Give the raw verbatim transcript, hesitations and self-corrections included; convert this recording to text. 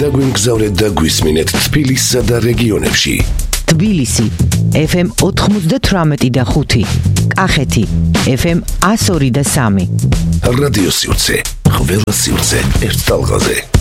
დაგვიმგზავრეთ და გვისმინეთ თბილისსა და რეგიონებში. თბილისი ეფ ემ ოთხმოცდათვრამეტი და ხუთი, კახეთი ეფ ემ ათს ორი და სამი. რადიო სივრცე, ყველა სივრცე ერთ ტალღაზე.